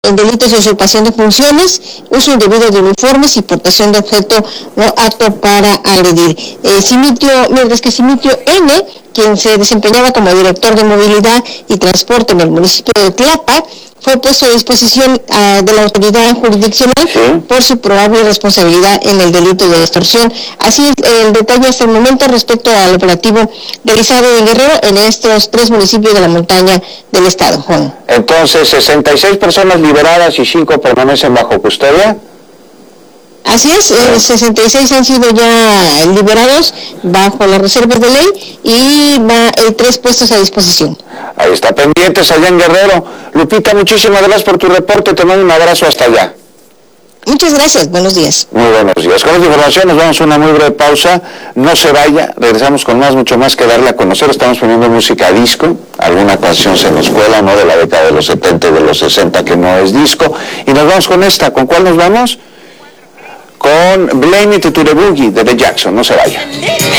en delitos de usurpación de funciones, uso indebido de uniformes y portación de objeto no apto para agredir. Mientras que Simitio N., quien se desempeñaba como director de movilidad y transporte en el municipio de Tlapa, fue puesto a disposición de la autoridad jurisdiccional por su probable responsabilidad en el delito de extorsión. Así es el detalle hasta el momento respecto al operativo realizado en Guerrero en estos 3 municipios de la montaña del estado. Juan. Entonces, 66 personas liberadas y 5 permanecen bajo custodia. Así es, 66 han sido ya liberados bajo las reservas de ley y 3 puestos a disposición. Ahí está, pendientes allá en Guerrero. Lupita, muchísimas gracias por tu reporte, te mando un abrazo hasta allá. Muchas gracias, buenos días. Muy buenos días. Con esta información nos vamos a una muy breve pausa. No se vaya, regresamos con mucho más que darle a conocer. Estamos poniendo música disco, alguna canción se nos cuela, no de la década de los 70 y de los 60 que no es disco. Y nos vamos con esta. ¿Con cuál nos vamos? Con Blame It to the Boogie de The Jackson. No se vaya.